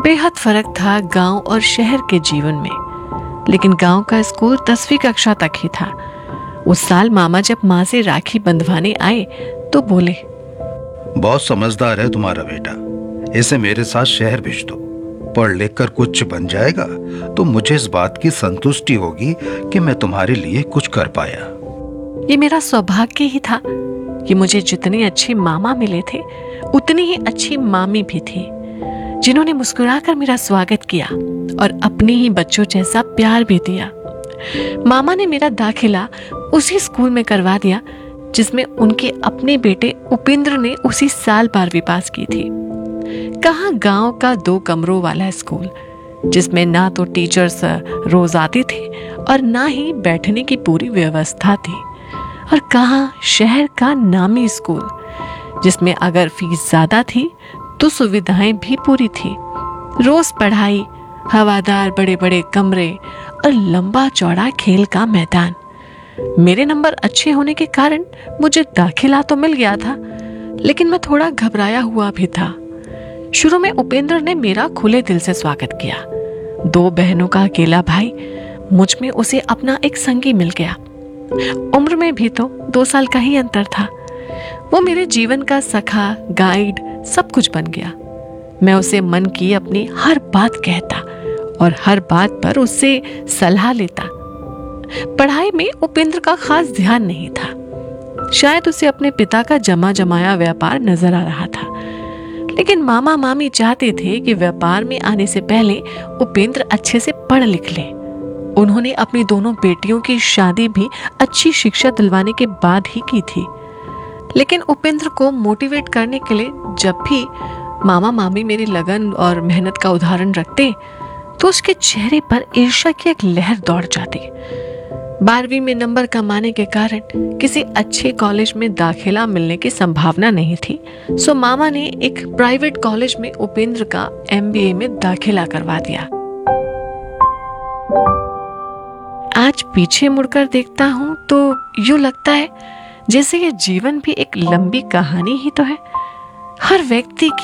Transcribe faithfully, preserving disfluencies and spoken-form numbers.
बेहद फर्क था गांव और शहर के जीवन में, लेकिन गांव का स्कूल दसवीं कक्षा तक ही था। उस साल मामा जब माँ से राखी बंधवाने आए तो बोले, बहुत समझदार है तुम्हारा बेटा, इसे मेरे साथ शहर भेज दो। पढ़ लिख कर कुछ बन जाएगा तो मुझे इस बात की संतुष्टि होगी कि मैं तुम्हारे लिए कुछ कर पाया। ये मेरा सौभाग्य ही था कि मुझे जितने अच्छे मामा मिले थे उतनी ही अच्छी मामी भी थी, जिन्होंने मुस्कुराकर मेरा स्वागत किया और अपने ही बच्चों जैसा प्यार भी दिया। मामा ने मेरा दाखिला उसी स्कूल में करवा दिया जिसमें उनके अपने बेटे उपेंद्र ने उसी साल बारहवीं पास की थी। कहाँ गांव का दो कमरों वाला स्कूल जिसमें ना तो टीचर्स रोज आते थे और ना ही बैठने की पूरी व्यवस्था थी, और कहाँ शहर का नामी स्कूल जिसमें अगर फीस ज्यादा थी तो सुविधाएं भी पूरी थी। रोज पढ़ाई, हवादार बड़े बड़े कमरे और लंबा चौड़ा खेल का मैदान। मेरे नंबर अच्छे होने के कारण मुझे दाखिला तो मिल गया था, लेकिन मैं थोड़ा घबराया हुआ भी था। शुरू में उपेंद्र ने मेरा खुले दिल से स्वागत किया। दो बहनों का अकेला भाई, मुझ में उसे अपना एक संगी मिल गया। उम्र में भी तो दो साल का ही अंतर था। वो मेरे जीवन का सखा, गाइड, सब कुछ बन गया। मैं उसे मन की अपनी हर बात कहता और हर बात पर उससे सलाह लेता। पढ़ाई में उपेंद्र का खास ध्यान नहीं था। शायद उसे अपने पिता का जमा जमाया व्यापार नजर आ रहा था, लेकिन मामा मामी चाहते थे कि व्यापार में आने से पहले उपेंद्र अच्छे से पढ़ लिख ले। उन्होंने अपनी दोनों बेटियों की शादी भी अच्छी शिक्षा दिलवाने के बाद ही की थी। लेकिन उपेंद्र को मोटिवेट करने के लिए जब भी मामा मामी मेरी लगन और मेहनत का उदाहरण रखते तो उसके चेहरे पर ईर्ष्या की एक लहर दौड़ जाती। बारहवीं में नंबर कम आने के कारण किसी अच्छे कॉलेज में दाखिला मिलने की संभावना नहीं थी, सो मामा ने एक प्राइवेट कॉलेज में उपेंद्र का एम बी ए में दाखिला करवा दिया। आज पीछे मुड़कर देखता हूँ तो यूं लगता है जैसे ये जीवन भी एक लंबी कहानी ही तो है। हर व्यक्ति